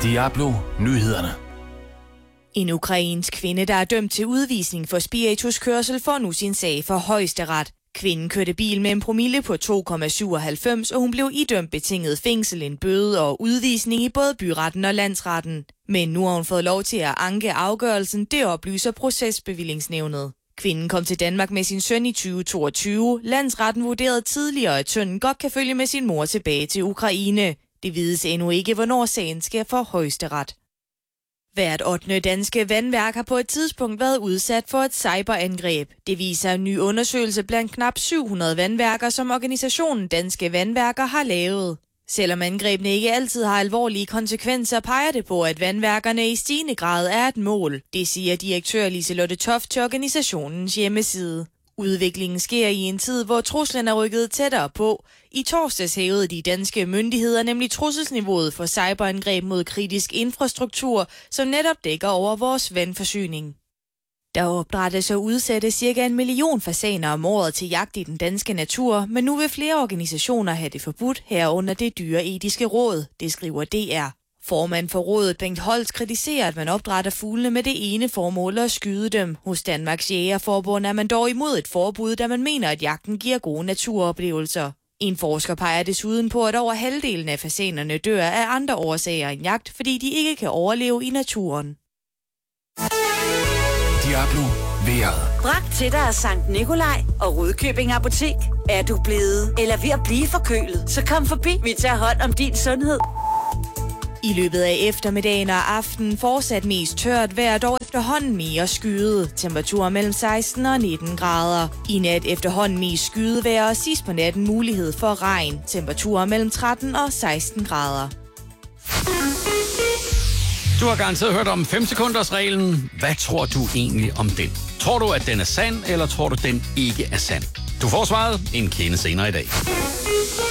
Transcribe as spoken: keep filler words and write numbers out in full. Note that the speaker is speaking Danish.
Diablo Nyhederne. En ukrainsk kvinde, der er dømt til udvisning for spirituskørsel, får nu sin sag for Højesteret. Kvinden kørte bil med en promille på to komma syvoghalvfems, og hun blev idømt betinget fængsel, en bøde og udvisning i både byretten og landsretten. Men nu har hun fået lov til at anke afgørelsen, det oplyser procesbevillingsnævnet. Kvinden kom til Danmark med sin søn i tyve toogtyve. Landsretten vurderede tidligere, at sønnen godt kan følge med sin mor tilbage til Ukraine. Det vides endnu ikke, hvornår sagen skal for Højesteret. Hvert ottende danske vandværk har på et tidspunkt været udsat for et cyberangreb. Det viser en ny undersøgelse blandt knap syv hundrede vandværker, som organisationen Danske Vandværker har lavet. Selvom angrebene ikke altid har alvorlige konsekvenser, peger det på, at vandværkerne i stigende grad er et mål. Det siger direktør Liselotte Toft til organisationens hjemmeside. Udviklingen sker i en tid, hvor truslen er rykket tættere på. I torsdags hævede de danske myndigheder nemlig trusselsniveauet for cyberangreb mod kritisk infrastruktur, som netop dækker over vores vandforsyning. Der opdrættes og udsættes cirka en million fasaner om året til jagt i den danske natur, men nu vil flere organisationer have det forbudt, herunder det dyreetiske råd, det skriver D R. Formand for rådet, Bengt Holst, kritiserer, at man opdrætter fuglene med det ene formål at skyde dem. Hos Danmarks Jægerforbund er man dog imod et forbud, da man mener, at jagten giver gode naturoplevelser. En forsker peger desuden på, at over halvdelen af fasanerne dør af andre årsager end jagt, fordi de ikke kan overleve i naturen. Diablo vejret. Bragt til dig af Sankt Nikolaj og Rudkøbing Apotek. Er du blevet eller ved at blive forkølet, så kom forbi. Vi tager hånd om din sundhed. I løbet af eftermiddagen og aftenen fortsat mest tørt vejr, dog efterhånden mere skyet. Temperaturer mellem seksten og nitten grader. I nat efterhånden mest skyet vejr, og sidst på natten mulighed for regn. Temperaturer mellem tretten og seksten grader. Du har garanteret hørt om fem sekunders reglen. Hvad tror du egentlig om den? Tror du, at den er sand, eller tror du, den ikke er sand? Du får svaret en kende senere i dag.